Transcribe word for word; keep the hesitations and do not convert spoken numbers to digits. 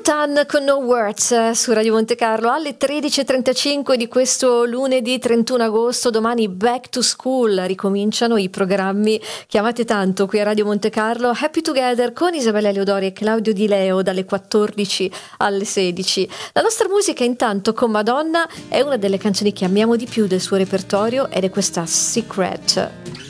Tan con No Words eh, su Radio Monte Carlo alle tredici e trentacinque di questo lunedì trentuno agosto. Domani Back to School, ricominciano i programmi che amate tanto qui a Radio Monte Carlo. Happy Together con Isabella Leodori e Claudio Di Leo dalle quattordici alle sedici. La nostra musica intanto con Madonna è una delle canzoni che amiamo di più del suo repertorio ed è questa Secret.